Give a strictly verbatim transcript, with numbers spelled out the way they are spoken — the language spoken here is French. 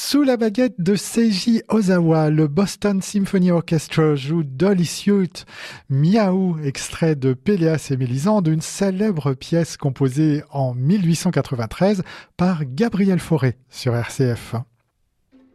Sous la baguette de Seiji Ozawa, le Boston Symphony Orchestra joue Dolly Suit, Miaou, extrait de Péléas et Mélisande, une célèbre pièce composée en mille huit cent quatre-vingt-treize par Gabriel Fauré sur R C F.